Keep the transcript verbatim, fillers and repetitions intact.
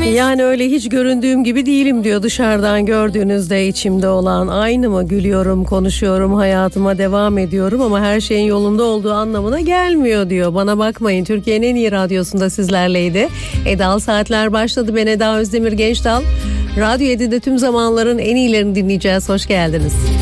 Yani öyle hiç göründüğüm gibi değilim diyor, dışarıdan gördüğünüzde içimde olan aynı mı, gülüyorum, konuşuyorum, hayatıma devam ediyorum ama her şeyin yolunda olduğu anlamına gelmiyor diyor. Bana bakmayın, Türkiye'nin en iyi radyosunda sizlerleydi. Edal Saatler başladı. Ben Eda Özdemir Gençdal. Radyo yedide tüm zamanların en iyilerini dinleyeceğiz. Hoş geldiniz.